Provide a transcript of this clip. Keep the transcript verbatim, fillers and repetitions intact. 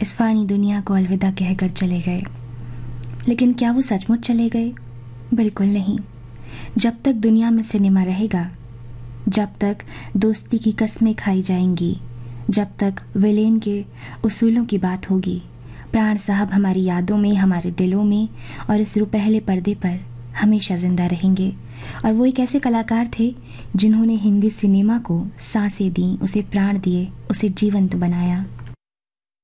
इस फ़ानी दुनिया को अलविदा कहकर चले गए। लेकिन क्या वो सचमुच चले गए? बिल्कुल नहीं। जब तक दुनिया में सिनेमा रहेगा, जब तक दोस्ती की कस्में खाई जाएंगी, जब तक विलेन के उसूलों की बात होगी, प्राण साहब हमारी यादों में, हमारे दिलों में और इस रुपहले पर्दे पर हमेशा जिंदा रहेंगे। और वो एक ऐसे कलाकार थे जिन्होंने हिंदी सिनेमा को सांसें दी, उसे प्राण दिए, उसे जीवंत बनाया।